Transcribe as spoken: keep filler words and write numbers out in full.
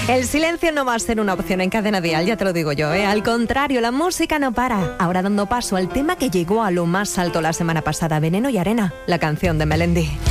El silencio no va a ser una opción en Cadena Dial, ya te lo digo yo, ¿eh? Al contrario, la música no para. Ahora dando paso al tema que llegó a lo más alto la semana pasada, Veneno y Arena, la canción de Melendi.